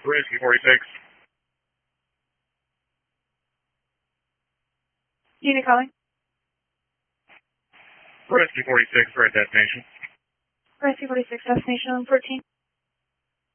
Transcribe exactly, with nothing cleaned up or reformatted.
Rescue forty-six. Unit calling. Rescue forty-six, right destination. Rescue forty-six, destination on fourteen.